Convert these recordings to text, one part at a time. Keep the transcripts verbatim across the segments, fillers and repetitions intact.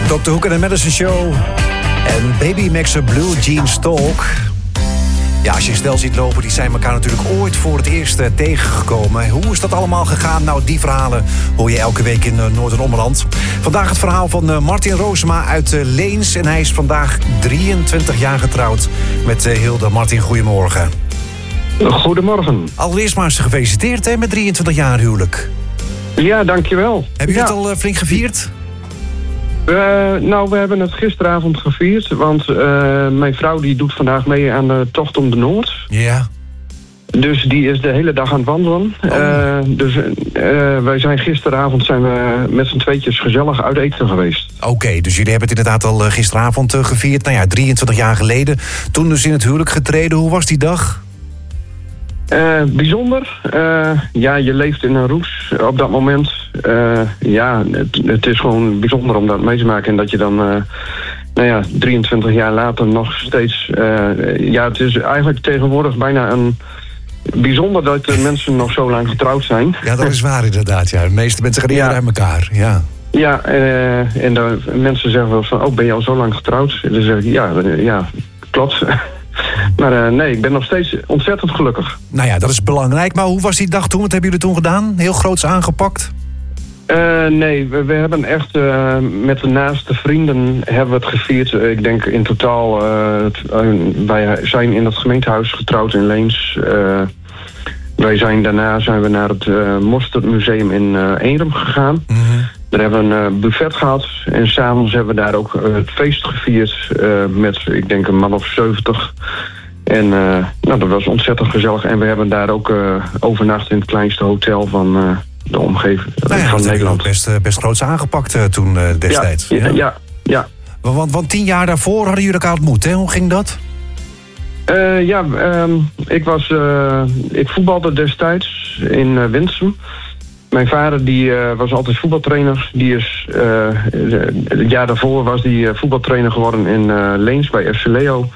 dokter Hoek en de Madison Show. En Baby Makes a Blue Jeans Talk. Ja, als je snel ziet lopen, die zijn elkaar natuurlijk ooit voor het eerst uh, tegengekomen. Hoe is dat allemaal gegaan? Nou, die verhalen hoor je elke week in uh, Noord- en Ommeland. Vandaag het verhaal van uh, Martin Roosema uit uh, Leens. En hij is vandaag drieëntwintig jaar getrouwd met uh, Hilde. Martin, goedemorgen. Goedemorgen. Allereerst maar eens gefeliciteerd hè, met drieëntwintig jaar huwelijk. Ja, dankjewel. Hebben jullie ja. het al uh, flink gevierd? Uh, nou, we hebben het gisteravond gevierd. Want uh, mijn vrouw die doet vandaag mee aan de Tocht om de Noord. Ja. Dus die is de hele dag aan het wandelen. Oh. Uh, dus uh, wij zijn gisteravond zijn we met z'n tweetjes gezellig uit eten geweest. Oké, okay, dus jullie hebben het inderdaad al uh, gisteravond uh, gevierd. Nou ja, drieëntwintig jaar geleden. Toen dus in het huwelijk getreden. Hoe was die dag? Uh, bijzonder. Uh, ja, je leeft in een roes op dat moment. Uh, ja, het, het is gewoon bijzonder om dat mee te maken. En dat je dan, uh, nou ja, drieëntwintig jaar later nog steeds... Uh, ja, het is eigenlijk tegenwoordig bijna een... bijzonder dat de mensen nog zo lang getrouwd zijn. Ja, dat is waar inderdaad. Ja. De meeste mensen gaan eerder ja. uit elkaar. Ja, ja uh, en de mensen zeggen wel van... oh, ben je al zo lang getrouwd? En dan zeg ik, ja, ja, klopt. Maar uh, nee, ik ben nog steeds ontzettend gelukkig. Nou ja, dat is belangrijk. Maar hoe was die dag toen? Wat hebben jullie toen gedaan? Heel groots aangepakt? Uh, nee, we, we hebben echt uh, met de naaste vrienden hebben we het gevierd. Uh, ik denk in totaal, uh, het, uh, wij zijn in het gemeentehuis getrouwd in Leens. Uh, wij zijn daarna zijn we naar het uh, Mosterdmuseum in uh, Eenrum gegaan. Mm-hmm. Daar hebben we een uh, buffet gehad. En s'avonds hebben we daar ook uh, het feest gevierd. Uh, met, ik denk, een man of zeventig. En uh, nou, dat was ontzettend gezellig. En we hebben daar ook uh, overnacht in het kleinste hotel van uh, de omgeving nou ja, van dat Nederland. Best, best groots aangepakt uh, toen uh, destijds. Ja, ja, ja. ja. Want, want tien jaar daarvoor hadden jullie elkaar ontmoet, hè? Hoe ging dat? Uh, ja, um, ik, was, uh, ik voetbalde destijds in uh, Winsum. Mijn vader die, uh, was altijd voetbaltrainer. Die is, uh, het jaar daarvoor was die uh, voetbaltrainer geworden in uh, Leens bij F C Leo.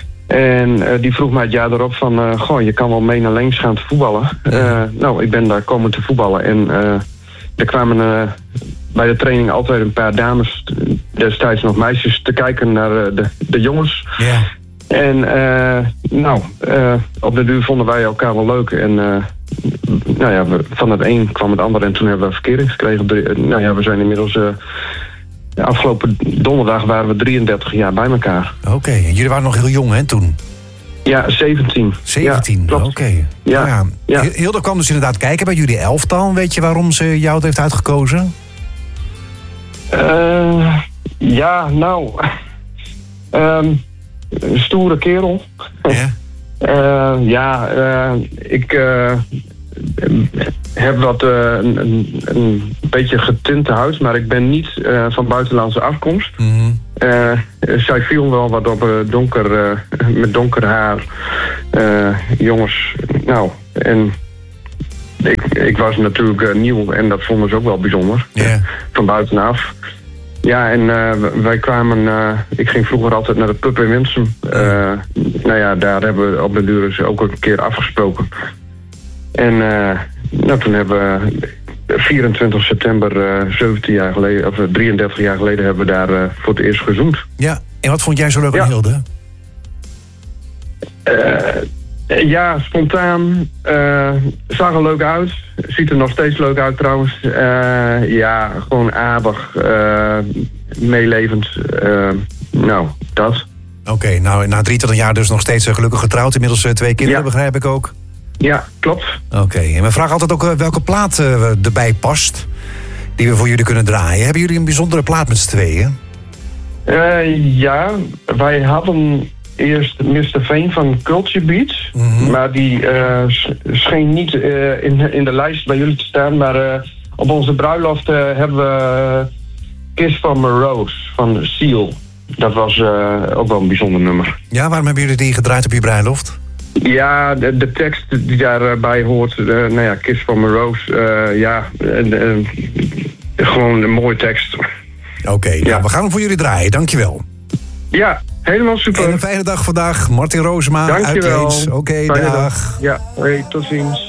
En uh, die vroeg mij het jaar erop van... Uh, goh, je kan wel mee naar Leens gaan te voetballen. Uh, nou, ik ben daar komen te voetballen. En uh, er kwamen uh, bij de training altijd een paar dames... destijds nog meisjes te kijken naar uh, de, de jongens. Ja. En uh, nou, uh, op de duur vonden wij elkaar wel leuk. En uh, nou ja, van het een kwam het ander. En toen hebben we verkering gekregen. Nou ja, we zijn inmiddels... Uh, de afgelopen donderdag waren we drieëndertig jaar bij elkaar. Oké, okay. En jullie waren nog heel jong, hè, toen? Ja, zeventien. zeventien, ja, oké. Okay. Ja, nou ja. ja. Hilde kwam dus inderdaad kijken bij jullie elftal. Weet je waarom ze jou heeft uitgekozen? Uh, ja, nou... um, een stoere kerel. Ja? uh, ja, uh, ik... Uh, heb wat uh, een, een beetje getinte huid, maar ik ben niet uh, van buitenlandse afkomst. Mm-hmm. Uh, zij viel wel wat op uh, donker, uh, met donker haar. Uh, jongens, nou, en ik, ik was natuurlijk uh, nieuw en dat vonden ze ook wel bijzonder. Yeah. Van buitenaf. Ja, en uh, wij kwamen... Uh, ik ging vroeger altijd naar de pub in Winsum. Uh, nou ja, daar hebben we op de duur dus ook een keer afgesproken. En uh, nou, toen hebben we vierentwintig september, uh, zeventien jaar geleden, of drieëndertig jaar geleden, hebben we daar uh, voor het eerst gezoend. Ja, en wat vond jij zo leuk aan ja. Hilde? Uh, ja, spontaan. Uh, zag er leuk uit. Ziet er nog steeds leuk uit trouwens. Uh, ja, gewoon aardig. Uh, meelevend. Uh, nou, dat. Oké, okay, nou na drieëntwintig jaar dus nog steeds uh, gelukkig getrouwd. Inmiddels uh, twee kinderen, ja. Begrijp ik ook. Ja, klopt. Oké, okay. En we vragen altijd ook uh, welke plaat uh, erbij past... die we voor jullie kunnen draaien. Hebben jullie een bijzondere plaat met z'n tweeën? Uh, ja, wij hadden eerst mister Veen van Culture Beats. Mm-hmm. Maar die uh, scheen niet uh, in, in de lijst bij jullie te staan. Maar uh, op onze bruiloft uh, hebben we Kiss from a Rose van Seal. Dat was uh, ook wel een bijzonder nummer. Ja, waarom hebben jullie die gedraaid op je bruiloft? Ja, de, de tekst die daarbij hoort, uh, nou ja, Kiss from a Rose, uh, ja, uh, uh, gewoon een mooie tekst. Oké, okay, ja. Nou, we gaan hem voor jullie draaien, dankjewel. Ja, helemaal super. En een fijne dag vandaag, Martin Roosema uit Leens. Oké, okay, dag. dag. Ja, hey, tot ziens.